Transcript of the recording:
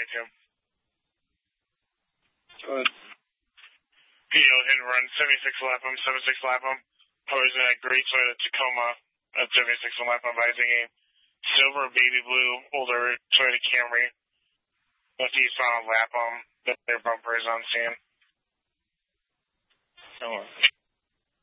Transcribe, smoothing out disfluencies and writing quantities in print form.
vacuum. Good. PO hit and run, 76 Lapham, 76 Lapham. Posing a great Toyota Tacoma at 76 Lapham, advising a silver baby blue older Toyota Camry. Northeastbound Lapham, their bumper is on scene. Oh.